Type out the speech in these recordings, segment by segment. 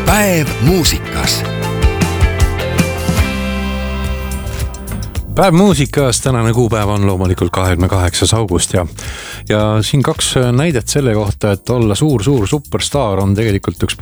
Päev muusikas. Päev muusikas, tänane kuupäev on loomulikult 28. august ja siin kaks näidet selle kohta, et olla suur superstaar on tegelikult üks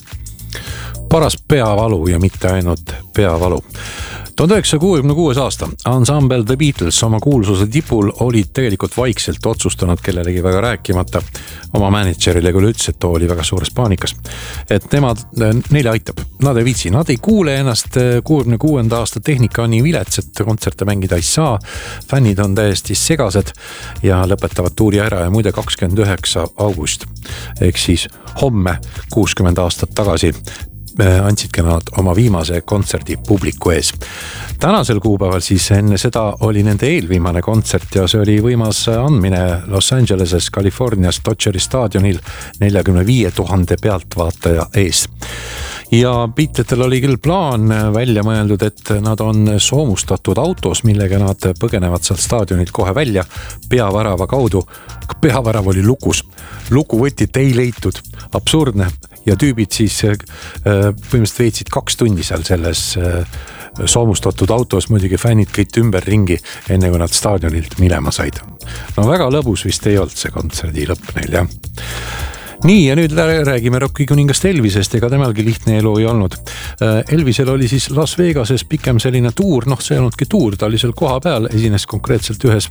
paras peavalu ja mitte ainult peavalu. 1966. aasta ansambel The Beatles oma kuulsuse tipul olid tegelikult vaikselt otsustanud kellelegi väga rääkimata. Oma managerile küll ütles, et too oli väga suures paanikas. Et neile aitab. Nad ei viitsi, nad ei kuule ennast 66. aasta tehnika on nii vilets, et kontserte mängida ei saa. Fännid on täiesti segased ja lõpetavad tuuri ära ja muide 29. august. Ehk siis homme 60 aastat tagasi andsidki nad oma viimase kontserdi publiku ees. Tänasel kuupäeval siis enne seda oli nende eelviimane kontsert ja see oli võimas andmine Los Angeleses, Californias, Dodgeri staadionil 45 000 pealtvaataja ees. Ja Beatletel oli küll plaan välja mõeldud, et nad on soomustatud autos, millega nad põgenevad sealt staadionilt kohe välja peavarava kaudu. Peavarav oli lukus. Lukuvõtit ei leitud. Absurdne. Ja tüübid siis põhimõtteliselt veetsid 2 tundi seal selles soomustatud autos, muidugi fännid kõik ümber ringi, enne kui nad staadionilt minema said. No väga lõbus vist ei olnud see kontserdi lõpp neil, jah. Nii, ja nüüd räägime rockikuningast Elvisest, ega temalgi lihtne elu ei olnud. Elvisel oli siis Las Vegases pikem selline tuur, see ei olnudki tuur, ta oli seal koha peal, esines konkreetselt ühes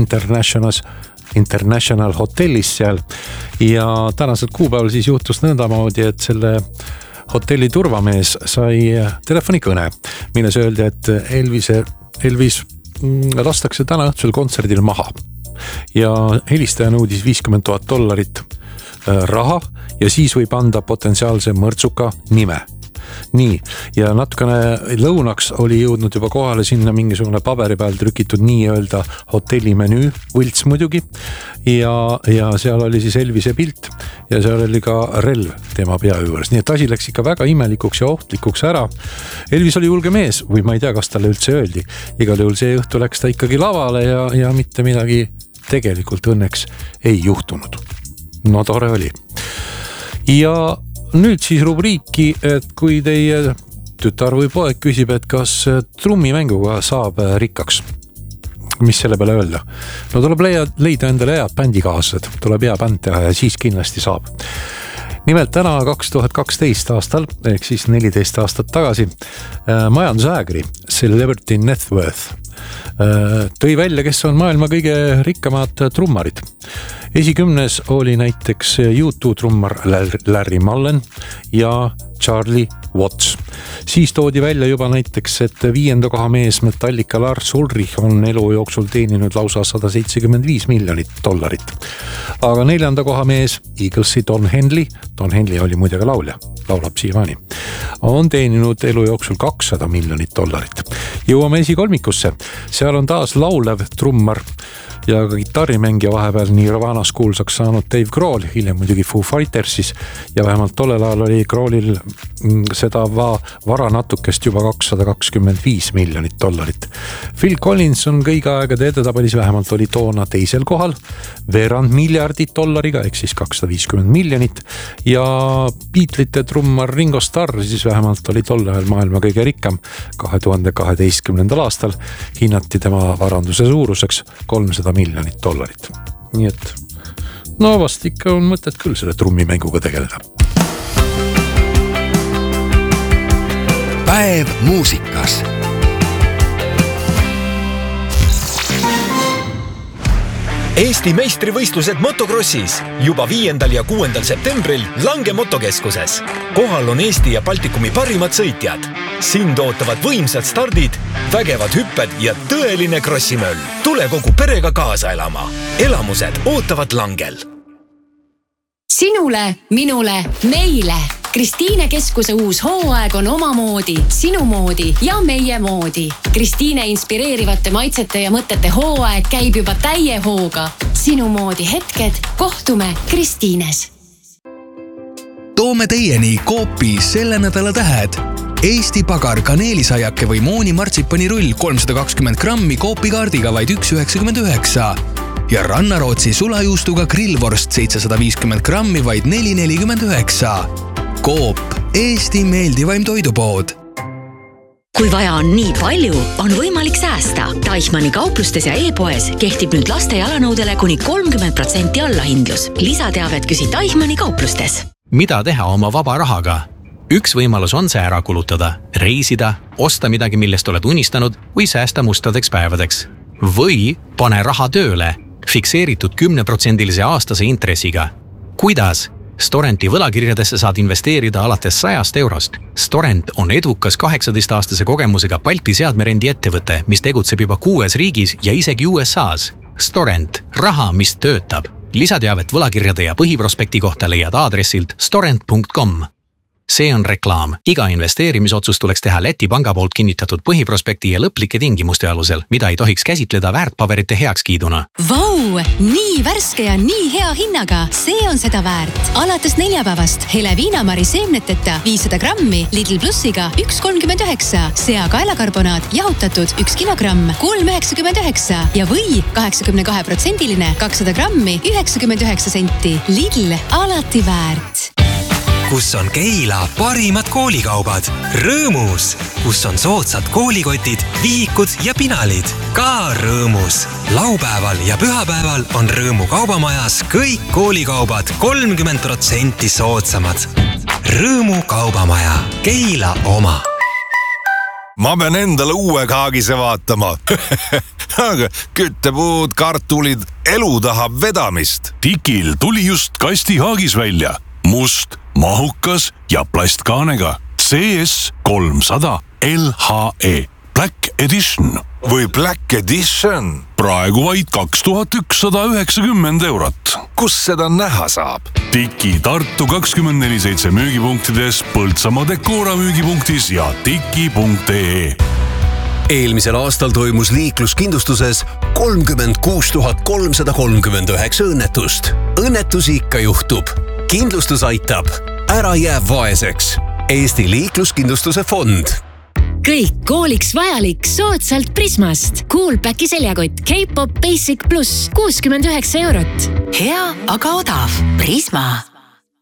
International hotellis seal ja tänasel kuupäeval siis juhtus nõndamoodi, et selle hotelli turvamees sai telefonikõne, milles öeldi, et Elvis lastakse täna õhtul kontserdil maha ja helistaja nõudis $50,000 raha ja siis võib anda potentsiaalse mõrtsuka nime. Nii, ja natukene lõunaks oli jõudnud juba kohale sinna mingisugune paberi peal trükitud nii-öelda hotellimenüü, võlts muidugi, ja seal oli siis Elvise pilt ja seal oli ka relv tema pea juures. Nii et asi läks ikka väga imelikuks ja ohtlikuks ära. Elvis oli julge mees, või ma ei tea, kas talle üldse öeldi. Igal juhul see õhtu läks ta ikkagi lavale ja mitte midagi tegelikult õnneks ei juhtunud. No tore oli. Ja nüüd siis rubriiki, et kui teie tütar või poeg küsib, et kas trummimänguga saab rikkaks. Mis selle peale öelda? No tuleb leida endale head bändikaaslased, tuleb hea bänd teha ja siis kindlasti saab. Nimelt täna 2012 aastal, ehk siis 14 aastat tagasi, majandusäägri Celebrity Net Worth tõi välja, kes on maailma kõige rikkamad trummarid. Esikümnes oli näiteks U2 trummar Larry Mullen ja Charlie Watts. Siis toodi välja juba näiteks, et 5. koha mees Metallica Lars Ulrich on elu jooksul teeninud lausa $175 miljonit. Aga 4. koha mees Eaglesi Don Henley oli muide ka laulja, laulab siiamaani, on teeninud elu jooksul $200 miljonit. Jõuame esikolmikusse, seal on taas laulev trummar ja ka kitarrimängija vahepeal Nirvanas kuulsaks saanud Dave Grohl, hiljem muidugi Foo Fightersis ja vähemalt tollel ajal oli Grohlil seda vara natukest juba $225 miljonit. Phil Collins on kõige aegade edetabelis, vähemalt oli toona teisel kohal, $200 miljardit, ehk siis $250 miljonit ja Beatlesite trummar Ringo Starr siis vähemalt oli tolle ajal maailma kõige rikkam. 2012. aastal hinnati tema varanduse suuruseks $300 miljonit. Nii et vast ikka on mõtet küll selle trummimänguga tegeleda. Päev muusikas. Eesti meistrivõistlused motokrossis juba 5. ja 6. septembril Lange motokeskuses. Kohal on Eesti ja Baltikumi parimad sõitjad. Sind ootavad võimsad stardid, vägevad hüpped ja tõeline krossimöll. Tule kogu perega kaasa elama. Elamused ootavad Langel. Sinule, minule, meile. Kristiine keskuse uus hooaeg on omamoodi, sinu moodi ja meie moodi. Kristiine inspireerivate maitsete ja mõtete hooaeg käib juba täie hooga. Sinu moodi hetked, kohtume Kristiines. Toome teieni Coopi selle nädala tähed. Eesti pagar kaneelisaiake või mooni martsipanirull 320 grammi Coopi kaardiga vaid $1,99 ja Rannarootsi sulajuustuga grillvorst 750 grammi vaid $4,49. Coop, Eesti meeldivaim toidupood. Kui vaja on nii palju, on võimalik säästa. Deichmanni kauplustes ja e-poes kehtib nüüd laste jalanõudele kuni 30% allahindlus. Lisateavet küsi Deichmanni kauplustes. Mida teha oma vaba rahaga? Üks võimalus on see ära kulutada, reisida, osta midagi, millest oled unistanud või säästa mustadeks päevadeks. Või pane raha tööle, fikseeritud 10% aastase intressiga. Kuidas? Storenti võlakirjadesse saad investeerida alates 100 eurost. Storent on edukas 18-aastase kogemusega Balti seadmerendi ettevõte, mis tegutseb juba 6 riigis ja isegi USA's. Storent, raha, mis töötab. Lisateavet võlakirjade ja põhiprospekti kohta leiad aadressilt storent.com. See on reklaam. Iga investeerimisotsus tuleks teha Läti panga poolt kinnitatud põhiprospekti ja lõplike tingimuste alusel, mida ei tohiks käsitleda väärtpaberite heakskiiduna. Vau! Nii värske ja nii hea hinnaga. See on seda väärt. Alates neljapäevast hele viinamari seemneteta 500 grammi Lidl Plussiga 1,39. Sea kaelakarbonaat jahutatud 1 kilogramm 3,99 ja või 82% 200 grammi 99 senti. Lidl alati väärt. Kus on Keila parimad koolikaubad? Rõõmus, kus on soodsad koolikotid, vihikud ja pinalid. Ka Rõõmus. Laupäeval ja pühapäeval on Rõõmu kaubamajas kõik koolikaubad 30% soodsamad. Rõõmu kaubamaja. Keila oma. Ma pean endale uue kaagise vaatama. Aga küttepuud, kartulid, elu tahab vedamist. Tikil tuli just kastihaagis välja. Must, mahukas ja plastkaanega. CS 300 LHE Black Edition. Või Black Edition. Praegu vaid 2190 eurot. Kus seda näha saab? Tiki Tartu 24/7 müügipunktides, Põltsamaa Decora müügipunktis ja tiki.ee. Eelmisel aastal toimus liikluskindlustuses 36 339 õnnetust. Õnnetusi ikka juhtub. Kindlustus aitab. Ära jää vaeseks. Eesti liikluskindlustuse fond. Kõik kooliks vajalik soodsalt Prismast. Coolpacki seljakott K-Pop Basic Plus 69 eurot. Hea, aga odav. Prisma.